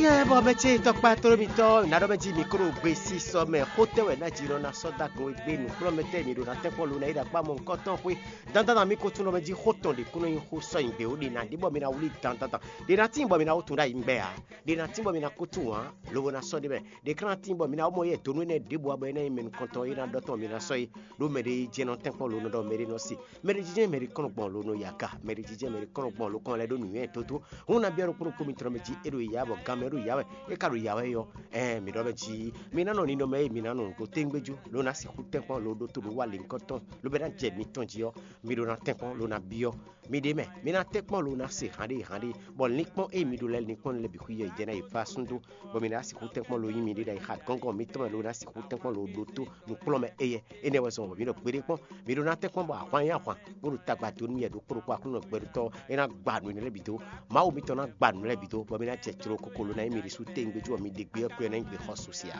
Aye bo mechi tokpa toro mi to na do meji mi kuro gbe si so me hotewe na jiro na soda go gbe nu kuro mete mi do na tepo lu na ida pa mo nkan ton pe dandan mi ko tun lo meji hoton de kuno yin ho so yin gbe o de na dibo mi na wuli dandan de na tin bo mi na otun da yin gbe a de na tin bo mi na ko tun wa lo na so de be de kran tin bo mi na mo ye tonu ne dibo abo na min kon ton ina do ton mi na so yi do me de je no tepo lu no do me de no si me de je me de kono gbon lu no yaka me de je me de kono gbon lu kon le do nu yen toto una bi ro kuro ko mi tro meji ero ya bo gameru yawe e karu yawe yo mi do meji mi na no ni no me mi na no ko tengbeju lo na si ku tepo lo do to wa le nkan ton lo be na je mi ton ji yo mi do na tepo lo na bio mi de me mi na tepo lo na si hande bon nikpon e mi do le nikpon le bi ku ye je na e fa sundu bo mi na si ku tepo lo yin mi de dai hat gongo mi to lo na si ku tepo lo do to nu plo me eye ene wa so mi no pere pon mi do na tepo ba kwan ya kwan buru tagba to mi e do pro kwa ku no gberu to e na gbadu ni le bi to ma o mi to na gbadu le bi to bo mi na che tro kokolo na mi ri su tengbeju o mi de gbe ko na gbe ho social